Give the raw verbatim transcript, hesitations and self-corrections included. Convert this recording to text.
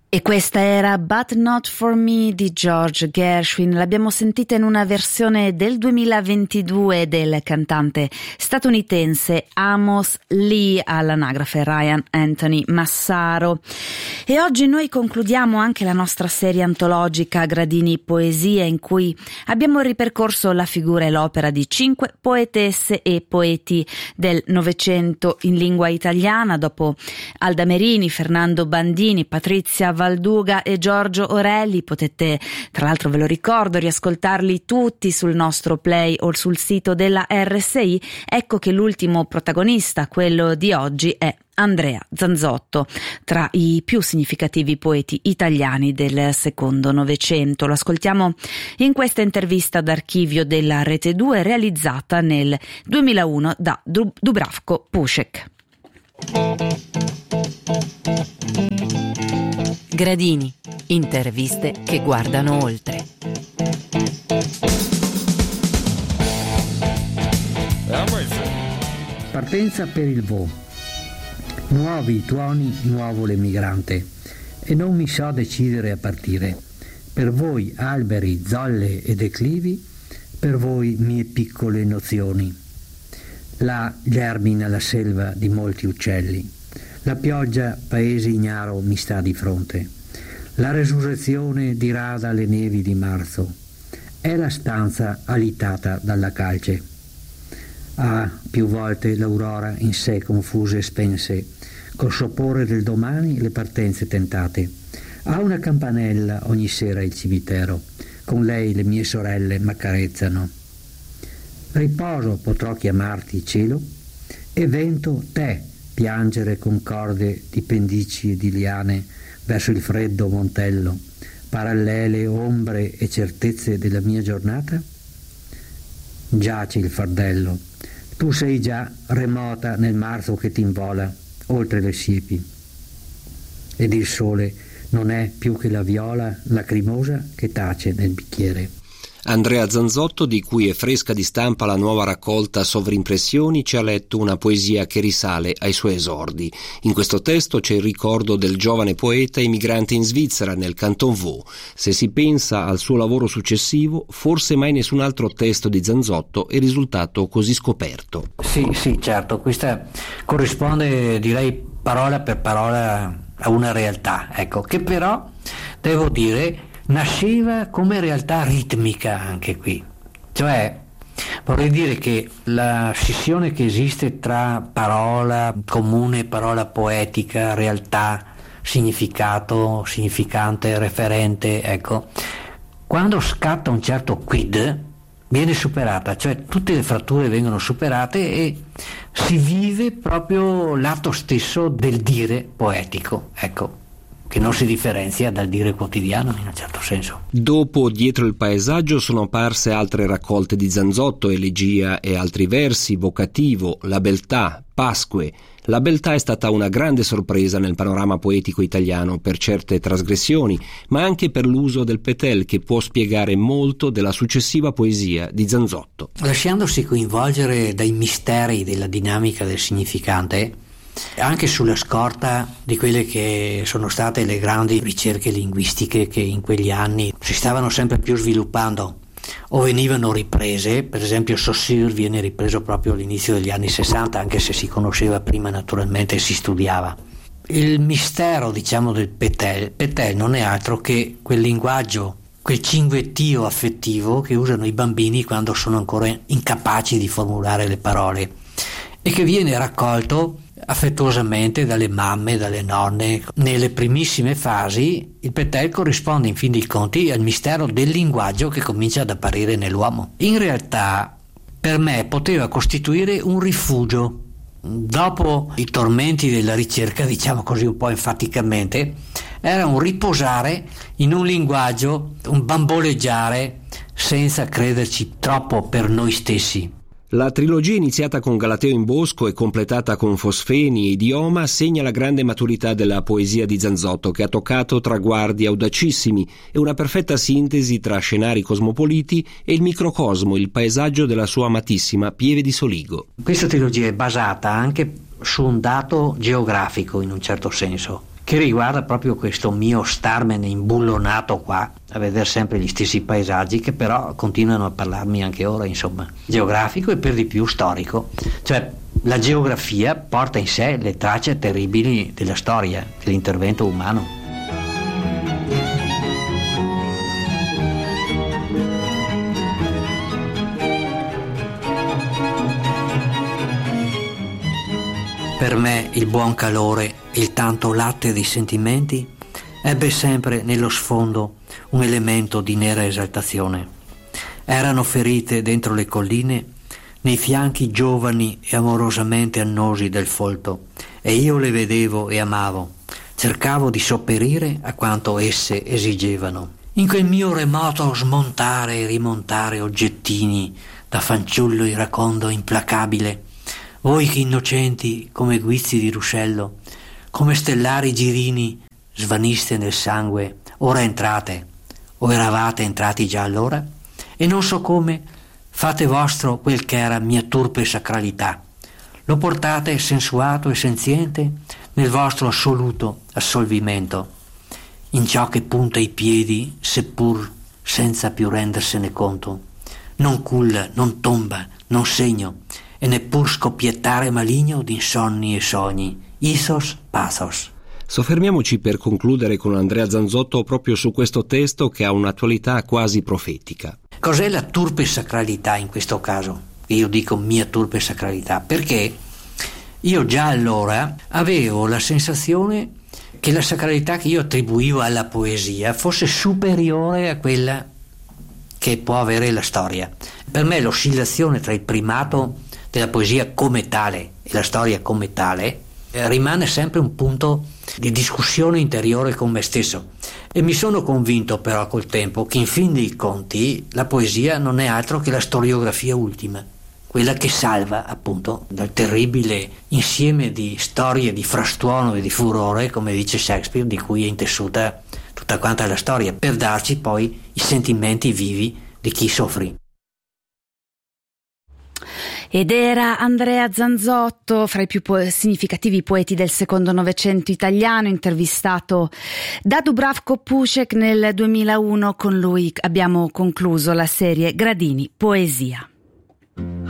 E questa era But Not For Me di George Gershwin. L'abbiamo sentita in una versione del duemilaventidue del cantante statunitense Amos Lee, all'anagrafe Ryan Anthony Massaro. E oggi noi concludiamo anche la nostra serie antologica Gradini Poesie, in cui abbiamo ripercorso la figura e l'opera di cinque poetesse e poeti del Novecento in lingua italiana, dopo Alda Merini, Fernando Bandini, Patrizia Valduga e Giorgio Orelli. Potete, tra l'altro ve lo ricordo, riascoltarli tutti sul nostro Play o sul sito della R S I. Ecco che l'ultimo protagonista, quello di oggi, è Andrea Zanzotto, tra i più significativi poeti italiani del secondo Novecento. Lo ascoltiamo in questa intervista d'archivio della Rete due realizzata nel duemilauno da Dubravko Pušek. Gradini, interviste che guardano oltre. Partenza per il Vo. Nuovi tuoni, nuovo l'emigrante, e non mi so decidere a partire. Per voi alberi, zolle e declivi, per voi mie piccole nozioni. Là germina la selva di molti uccelli. La pioggia, paese ignaro, mi sta di fronte. La resurrezione dirada le nevi di marzo. È la stanza alitata dalla calce. Ah, più volte l'aurora in sé confuse spense, col sopore del domani le partenze tentate. Ha una campanella ogni sera il cimitero, con lei le mie sorelle m'accarezzano. Riposo potrò chiamarti cielo, e vento te piangere con corde di pendici e di liane verso il freddo montello, parallele ombre e certezze della mia giornata? Giace il fardello, tu sei già remota nel marzo che t'invola oltre le siepi, ed il sole non è più che la viola lacrimosa che tace nel bicchiere. Andrea Zanzotto, di cui è fresca di stampa la nuova raccolta Sovrimpressioni, ci ha letto una poesia che risale ai suoi esordi. In questo testo c'è il ricordo del giovane poeta emigrante in Svizzera, nel Canton Vaud. Se si pensa al suo lavoro successivo, forse mai nessun altro testo di Zanzotto è risultato così scoperto. Sì, sì, certo, questa corrisponde, direi, parola per parola a una realtà, ecco, che però, devo dire, nasceva come realtà ritmica anche qui. Cioè, vorrei dire che la scissione che esiste tra parola comune, parola poetica, realtà, significato, significante, referente, ecco, quando scatta un certo quid viene superata, cioè tutte le fratture vengono superate e si vive proprio l'atto stesso del dire poetico, ecco, che non si differenzia dal dire quotidiano in un certo senso. Dopo Dietro il paesaggio sono apparse altre raccolte di Zanzotto, Elegia e altri versi, Vocativo, La beltà, Pasque. La beltà è stata una grande sorpresa nel panorama poetico italiano per certe trasgressioni, ma anche per l'uso del petel, che può spiegare molto della successiva poesia di Zanzotto. Lasciandosi coinvolgere dai misteri della dinamica del significante, anche sulla scorta di quelle che sono state le grandi ricerche linguistiche che in quegli anni si stavano sempre più sviluppando o venivano riprese, per esempio Saussure viene ripreso proprio all'inizio degli anni sessanta, anche se si conosceva prima naturalmente e si studiava. Il mistero, diciamo, del petel, petel non è altro che quel linguaggio, quel cinguettio affettivo che usano i bambini quando sono ancora incapaci di formulare le parole e che viene raccolto affettuosamente dalle mamme, dalle nonne. Nelle primissime fasi il petel corrisponde in fin dei conti al mistero del linguaggio che comincia ad apparire nell'uomo. In realtà per me poteva costituire un rifugio. Dopo i tormenti della ricerca, diciamo così un po' enfaticamente, era un riposare in un linguaggio, un bamboleggiare senza crederci troppo per noi stessi. La trilogia iniziata con Galateo in Bosco e completata con Fosfeni e Idioma segna la grande maturità della poesia di Zanzotto, che ha toccato traguardi audacissimi e una perfetta sintesi tra scenari cosmopoliti e il microcosmo, il paesaggio della sua amatissima Pieve di Soligo. Questa trilogia è basata anche su un dato geografico in un certo senso, che riguarda proprio questo mio starmene imbullonato qua a vedere sempre gli stessi paesaggi, che però continuano a parlarmi anche ora, insomma, geografico e per di più storico. Cioè la geografia porta in sé le tracce terribili della storia, dell'intervento umano. Per me il buon calore e il tanto latte dei sentimenti ebbe sempre nello sfondo un elemento di nera esaltazione. Erano ferite dentro le colline, nei fianchi giovani e amorosamente annosi del folto, e io le vedevo e amavo, cercavo di sopperire a quanto esse esigevano. In quel mio remoto smontare e rimontare oggettini da fanciullo iracondo implacabile, voi che innocenti come guizzi di ruscello, come stellari girini svaniste nel sangue, ora entrate, o eravate entrati già allora, e non so come fate vostro quel che era mia turpe sacralità, lo portate sensuato e senziente nel vostro assoluto assolvimento, in ciò che punta i piedi, seppur senza più rendersene conto, non culla, non tomba, non segno, e neppur scoppiettare maligno d'insonni e sogni, ithos pathos. Soffermiamoci per concludere con Andrea Zanzotto proprio su questo testo che ha un'attualità quasi profetica. Cos'è la turpe sacralità in questo caso? Io dico mia turpe sacralità perché io già allora avevo la sensazione che la sacralità che io attribuivo alla poesia fosse superiore a quella che può avere la storia. Per me l'oscillazione tra il primato della poesia come tale e la storia come tale eh, rimane sempre un punto di discussione interiore con me stesso, e mi sono convinto però col tempo che in fin dei conti la poesia non è altro che la storiografia ultima, quella che salva appunto dal terribile insieme di storie di frastuono e di furore, come dice Shakespeare, di cui è intessuta tutta quanta la storia, per darci poi i sentimenti vivi di chi soffrì. Ed era Andrea Zanzotto, fra i più po- significativi poeti del secondo Novecento italiano, intervistato da Dubravko Pušek nel duemilauno. Con lui abbiamo concluso la serie Gradini, Poesia.